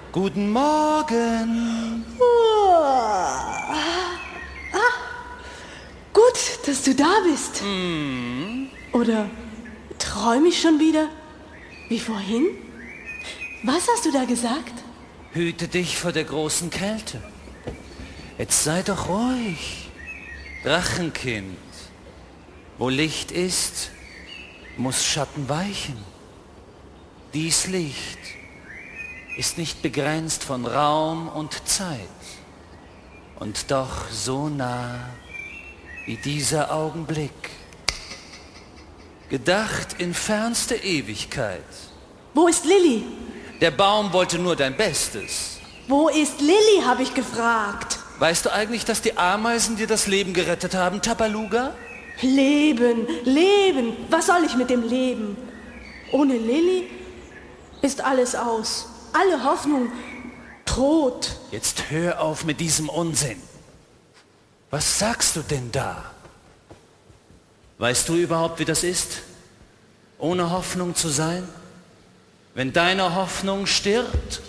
Guten Morgen. Gut, dass du da bist. Oder träume ich schon wieder? Wie vorhin? Was hast du da gesagt? Hüte dich vor der großen Kälte. Jetzt sei doch ruhig. Drachenkind. Wo Licht ist, muss Schatten weichen. Dies Licht ist nicht begrenzt von Raum und Zeit. Und doch so nah wie dieser Augenblick. Gedacht in fernste Ewigkeit. Wo ist Lilly? Der Baum wollte nur dein Bestes. Wo ist Lilly, habe ich gefragt. Weißt du eigentlich, dass die Ameisen dir das Leben gerettet haben, Tabaluga? Leben, Leben. Was soll ich mit dem Leben? Ohne Lilly ist alles aus. Alle Hoffnung tot. Jetzt hör auf mit diesem Unsinn. Was sagst du denn da? Weißt du überhaupt, wie das ist, ohne Hoffnung zu sein? Wenn deine Hoffnung stirbt?